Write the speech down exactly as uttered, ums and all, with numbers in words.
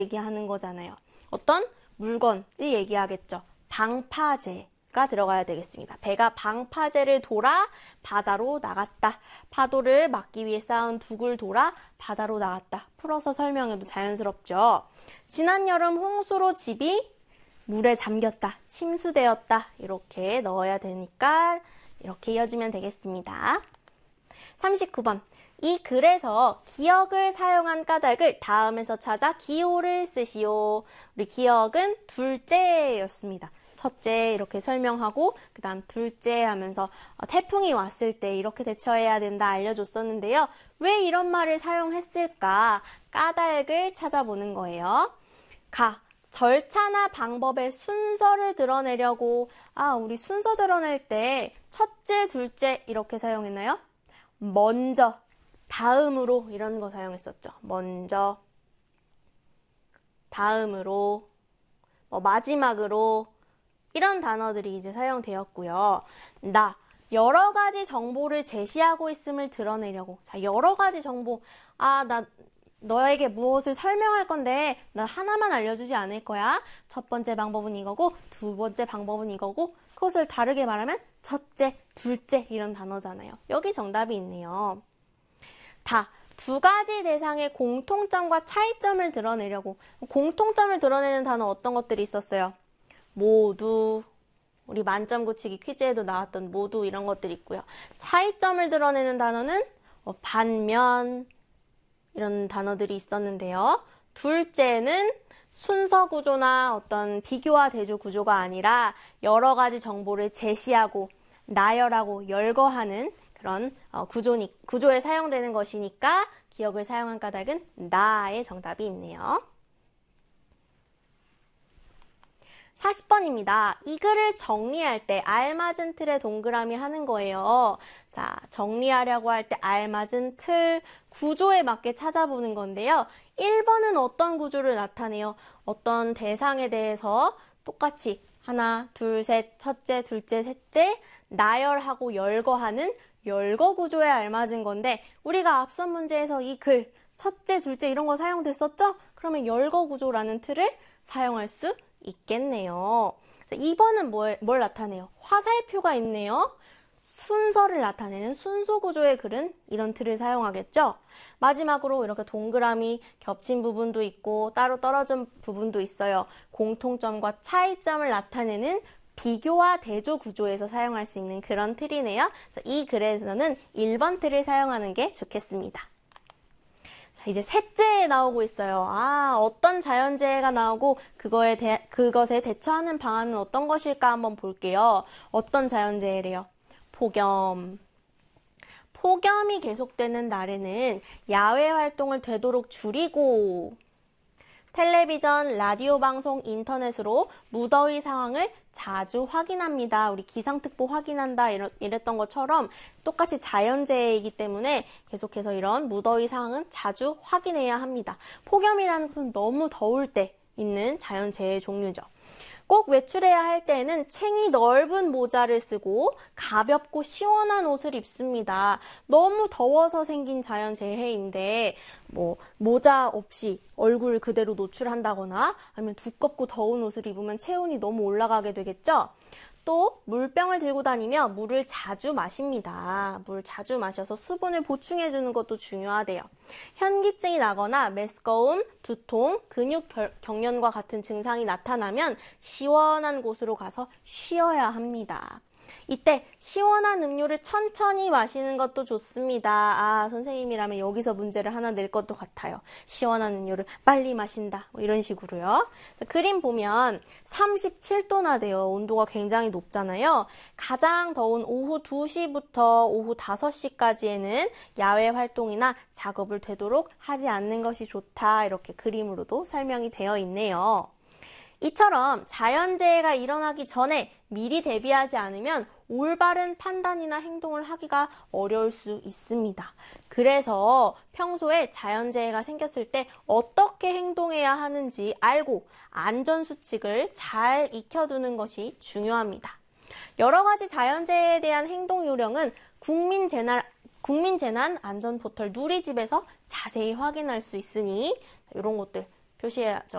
얘기하는 거잖아요. 어떤 물건을 얘기하겠죠. 방파제가 들어가야 되겠습니다. 배가 방파제를 돌아 바다로 나갔다. 파도를 막기 위해 쌓은 둑을 돌아 바다로 나갔다. 풀어서 설명해도 자연스럽죠. 지난 여름 홍수로 집이 물에 잠겼다. 침수되었다. 이렇게 넣어야 되니까 이렇게 이어지면 되겠습니다. 삼십구 번. 이 글에서 기역을 사용한 까닭을 다음에서 찾아 기호를 쓰시오. 우리 기역은 둘째였습니다. 첫째 이렇게 설명하고 그 다음 둘째 하면서 태풍이 왔을 때 이렇게 대처해야 된다 알려줬었는데요. 왜 이런 말을 사용했을까? 까닭을 찾아보는 거예요. 가. 절차나 방법의 순서를 드러내려고 아 우리 순서 드러낼 때 첫째, 둘째 이렇게 사용했나요? 먼저, 다음으로 이런 거 사용했었죠. 먼저, 다음으로, 뭐 마지막으로 이런 단어들이 이제 사용되었고요. 나, 여러 가지 정보를 제시하고 있음을 드러내려고. 자, 여러 가지 정보. 아, 나 너에게 무엇을 설명할 건데 나 하나만 알려주지 않을 거야. 첫 번째 방법은 이거고 두 번째 방법은 이거고 그것을 다르게 말하면 첫째, 둘째 이런 단어잖아요. 여기 정답이 있네요. 다, 두 가지 대상의 공통점과 차이점을 드러내려고. 공통점을 드러내는 단어 어떤 것들이 있었어요? 모두, 우리 만점 굳히기 퀴즈에도 나왔던 모두 이런 것들이 있고요. 차이점을 드러내는 단어는 뭐 반면 이런 단어들이 있었는데요. 둘째는 순서 구조나 어떤 비교와 대조 구조가 아니라 여러 가지 정보를 제시하고 나열하고 열거하는 그런 구조니, 구조에 사용되는 것이니까 기역을 사용한 까닭은 나의 정답이 있네요. 사십 번입니다. 이 글을 정리할 때 알맞은 틀에 동그라미 하는 거예요. 자, 정리하려고 할 때 알맞은 틀, 구조에 맞게 찾아보는 건데요. 일 번은 어떤 구조를 나타내요? 어떤 대상에 대해서 똑같이 하나, 둘, 셋, 첫째, 둘째, 셋째 나열하고 열거하는 열거 구조에 알맞은 건데 우리가 앞선 문제에서 이 글, 첫째, 둘째 이런 거 사용됐었죠? 그러면 열거 구조라는 틀을 사용할 수 있겠네요. 이 번은 뭘, 뭘 나타내요? 화살표가 있네요. 순서를 나타내는 순서 구조의 글은 이런 틀을 사용하겠죠. 마지막으로 이렇게 동그라미 겹친 부분도 있고 따로 떨어진 부분도 있어요. 공통점과 차이점을 나타내는 비교와 대조 구조에서 사용할 수 있는 그런 틀이네요. 이 글에서는 일 번 틀을 사용하는 게 좋겠습니다. 자, 이제 셋째에 나오고 있어요. 아, 어떤 자연재해가 나오고 그거에 대, 그것에 대처하는 방안은 어떤 것일까 한번 볼게요. 어떤 자연재해래요? 폭염. 폭염이 계속되는 날에는 야외 활동을 되도록 줄이고 텔레비전, 라디오 방송, 인터넷으로 무더위 상황을 자주 확인합니다. 우리 기상특보 확인한다 이랬던 것처럼 똑같이 자연재해이기 때문에 계속해서 이런 무더위 상황은 자주 확인해야 합니다. 폭염이라는 것은 너무 더울 때 있는 자연재해 종류죠. 꼭 외출해야 할 때에는 챙이 넓은 모자를 쓰고 가볍고 시원한 옷을 입습니다. 너무 더워서 생긴 자연재해인데 뭐 모자 없이 얼굴 그대로 노출한다거나 아니면 두껍고 더운 옷을 입으면 체온이 너무 올라가게 되겠죠? 또 물병을 들고 다니며 물을 자주 마십니다. 물 자주 마셔서 수분을 보충해주는 것도 중요하대요. 현기증이 나거나 메스꺼움, 두통, 근육 경련과 같은 증상이 나타나면 시원한 곳으로 가서 쉬어야 합니다. 이때 시원한 음료를 천천히 마시는 것도 좋습니다. 아, 선생님이라면 여기서 문제를 하나 낼 것도 같아요. 시원한 음료를 빨리 마신다. 뭐 이런 식으로요. 그림 보면 삼십칠 도나 돼요. 온도가 굉장히 높잖아요. 가장 더운 오후 두 시부터 오후 다섯 시까지에는 야외 활동이나 작업을 되도록 하지 않는 것이 좋다. 이렇게 그림으로도 설명이 되어 있네요. 이처럼 자연재해가 일어나기 전에 미리 대비하지 않으면 올바른 판단이나 행동을 하기가 어려울 수 있습니다. 그래서 평소에 자연재해가 생겼을 때 어떻게 행동해야 하는지 알고 안전수칙을 잘 익혀두는 것이 중요합니다. 여러 가지 자연재해에 대한 행동 요령은 국민재난, 국민재난안전포털 누리집에서 자세히 확인할 수 있으니 이런 것들 표시해야죠.